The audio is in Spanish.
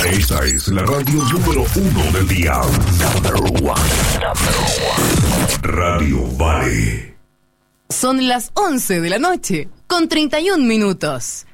Esta es la radio número 1 del día. Number one. Radio Vale. Son las 11 de la noche, con 31 minutos.